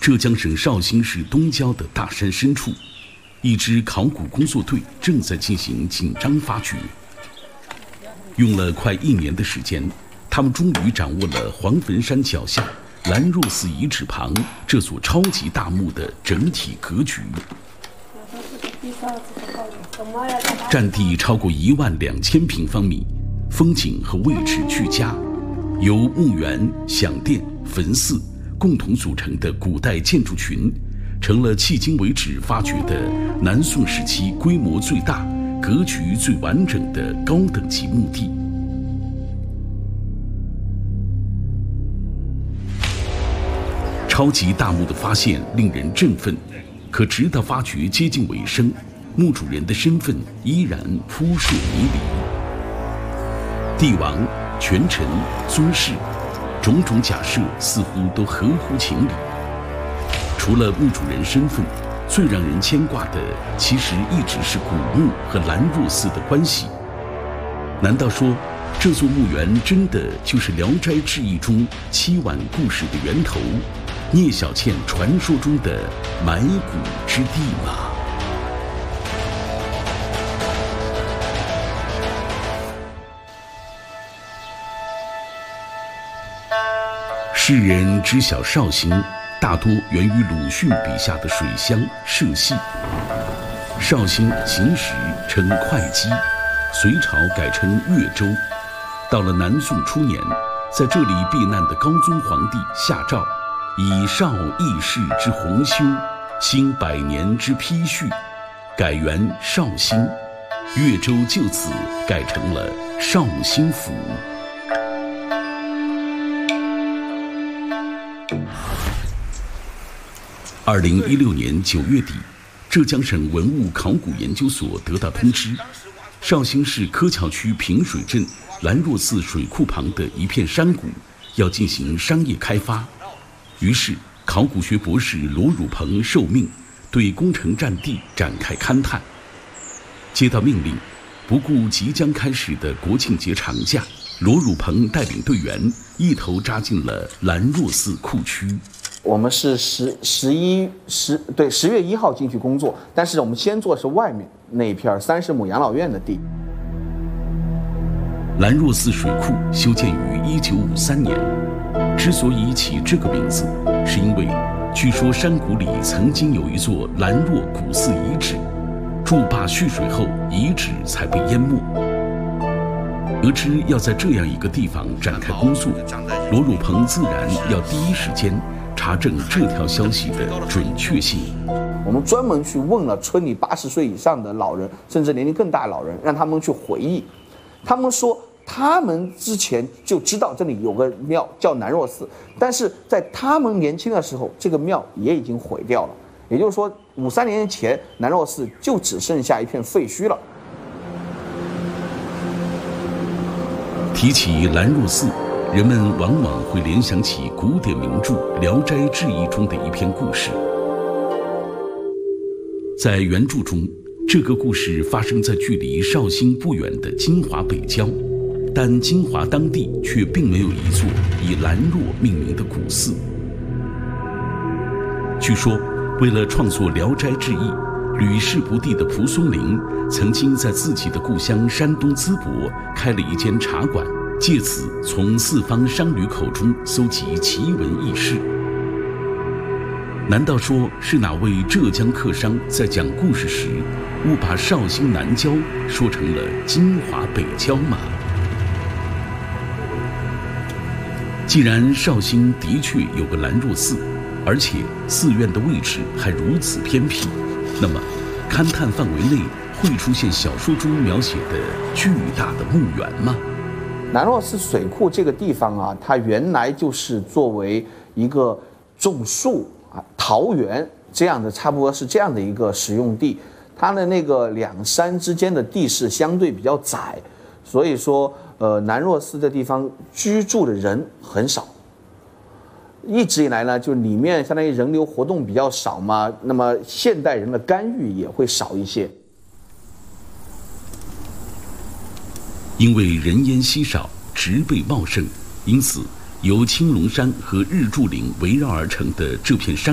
浙江省绍兴市东郊的大山深处，一支考古工作队正在进行紧张发掘。用了快1年的时间，他们终于掌握了黄坟山脚下兰若寺遗址旁这座超级大墓的整体格局。占地超过12000平方米，风景和位置俱佳，由墓园、享殿、坟寺共同组成的古代建筑群，成了迄今为止发掘的南宋时期规模最大、格局最完整的高等级墓地。超级大墓的发现令人振奋，可直到发掘接近尾声，墓主人的身份依然扑朔迷离。帝王、权臣、宗室，种种假设似乎都合乎情理。除了墓主人身份，最让人牵挂的其实一直是古墓和兰若寺的关系。难道说这座墓园真的就是《聊斋志异》中7碗故事的源头，聂小倩传说中的埋骨之地吗？世人知晓绍兴，大多源于鲁迅笔下的水乡社戏。绍兴秦时称会稽，隋朝改称越州。到了南宋初年，在这里避难的高宗皇帝下诏，以绍义士之弘修，兴100年之批序，改元绍兴，越州就此改成了绍兴府。2016年9月底，浙江省文物考古研究所得到通知，绍兴市柯桥区平水镇兰若寺水库旁的一片山谷要进行商业开发。于是考古学博士罗汝鹏受命对工程占地展开勘探。接到命令，不顾即将开始的国庆节长假，罗汝鹏带领队员一头扎进了兰若寺库区。 我们是10月1号进去工作，但是我们先做的是外面那一片30亩养老院的地。 兰若寺水库修建于1953年，之所以起这个名字，是因为据说山谷里曾经有一座兰若古寺遗址，筑坝蓄水后遗址才被淹没。得知要在这样一个地方展开工作，罗汝鹏自然要第一时间查证这条消息的准确性。 我们专门去问了村里80岁以上的老人，甚至年龄更大的老人，让他们去回忆。他们说他们之前就知道这里有个庙叫兰若寺，但是在他们年轻的时候，这个庙也已经毁掉了。也就是说，53年前兰若寺就只剩下一片废墟了。 提起兰若寺，人们往往会联想起古典名著《聊斋志异》中的一篇故事。在原著中，这个故事发生在距离绍兴不远的金华北郊，但金华当地却并没有一座以兰若命名的古寺。据说，为了创作《聊斋志异》，屡试不第的蒲松龄曾经在自己的故乡山东淄博开了一间茶馆，借此从四方商旅口中搜集奇闻异事。难道说是哪位浙江客商在讲故事时误把绍兴南郊说成了金华北郊吗？既然绍兴的确有个兰若寺，而且寺院的位置还如此偏僻，那么勘探范围内会出现小说中描写的巨大的墓园吗？ 兰若寺水库这个地方啊，它原来就是作为一个种树桃园这样的，差不多是这样的一个使用地。它的那个两山之间的地势相对比较窄，所以说兰若寺这地方居住的人很少。一直以来呢，就里面相当于人流活动比较少嘛，那么现代人的干预也会少一些。 因为人烟稀少，植被茂盛，因此由青龙山和日柱岭围绕而成的这片山